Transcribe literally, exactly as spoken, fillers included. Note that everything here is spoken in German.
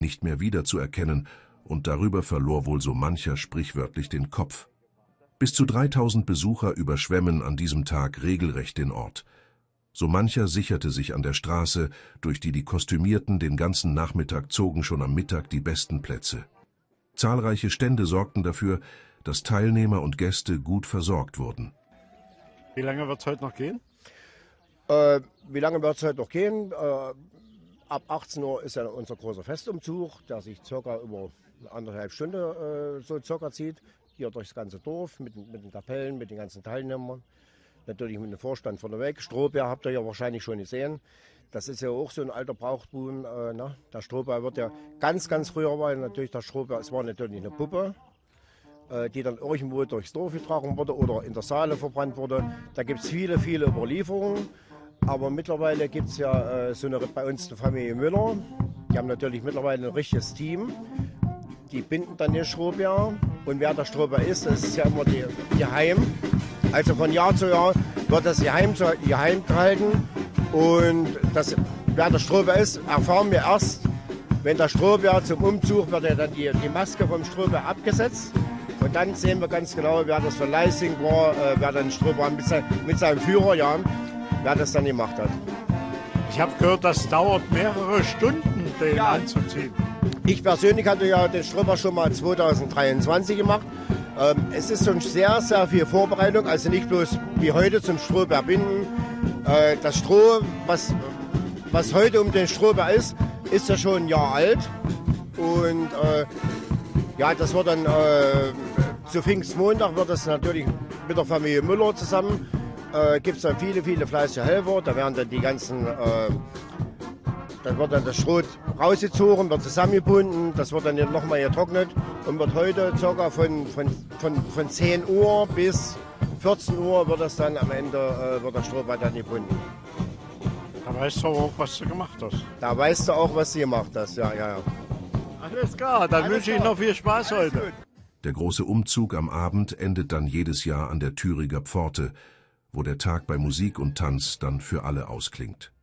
nicht mehr wiederzuerkennen, und darüber verlor wohl so mancher sprichwörtlich den Kopf. Bis zu dreitausend Besucher überschwemmen an diesem Tag regelrecht den Ort. So mancher sicherte sich an der Straße, durch die die Kostümierten den ganzen Nachmittag zogen, schon am Mittag die besten Plätze. Zahlreiche Stände sorgten dafür, dass Teilnehmer und Gäste gut versorgt wurden. Wie lange wird es heute noch gehen? Äh, wie lange wird es heute noch gehen? Äh, ab achtzehn Uhr ist ja unser großer Festumzug, der sich circa über anderthalb Stunden äh, so circa zieht. Hier durchs ganze Dorf mit, mit den Kapellen, mit den ganzen Teilnehmern. Natürlich mit dem Vorstand vorneweg. Strohbär habt ihr ja wahrscheinlich schon gesehen. Das ist ja auch so ein alter Brauchtum. Äh, ne? Der Strohbär wird ja ganz, ganz früher war natürlich der Strohbär, es war natürlich eine Puppe, äh, die dann irgendwo durchs Dorf getragen wurde oder in der Saale verbrannt wurde. Da gibt es viele, viele Überlieferungen. Aber mittlerweile gibt es ja äh, so eine, bei uns die Familie Müller. Die haben natürlich mittlerweile ein richtiges Team. Die binden dann den Strohbär. Und wer der Strohbär ist, das ist ja immer die, geheim. Also von Jahr zu Jahr wird das geheim, geheim gehalten. Und das, wer der Strohbär ist, erfahren wir erst, wenn der Strohbär zum Umzug wird ja dann die, die Maske vom Strohbär abgesetzt. Und dann sehen wir ganz genau, wer das von Leising war, äh, wer dann Strohbär mit, sein, mit seinem Führer, ja, wer das dann gemacht hat. Ich habe gehört, das dauert mehrere Stunden, den ja. anzuziehen. Ich persönlich hatte ja den Strohbär schon mal zweitausenddreiundzwanzig gemacht. Ähm, es ist schon sehr, sehr viel Vorbereitung, also nicht bloß wie heute zum Strohbär binden. Äh, das Stroh, was, was heute um den Strohbär ist, ist ja schon ein Jahr alt. Und äh, ja, das wird dann äh, zu Pfingstmontag wird das natürlich mit der Familie Müller zusammen. Äh, gibt es dann viele, viele fleißige Helfer. Da werden dann die ganzen, äh, dann wird dann das Schrot rausgezogen, wird zusammengebunden, das wird dann nochmal getrocknet und wird heute ca. Von, von, von, von zehn Uhr bis vierzehn Uhr wird das dann am Ende, äh, wird der Strohbär dann gebunden. Da weißt du auch, was du gemacht hast. Da weißt du auch, was du gemacht hast, ja, ja, ja. Alles klar, dann Alles wünsche ich noch viel Spaß Alles heute. Gut. Der große Umzug am Abend endet dann jedes Jahr an der Thüringer Pforte, wo der Tag bei Musik und Tanz dann für alle ausklingt.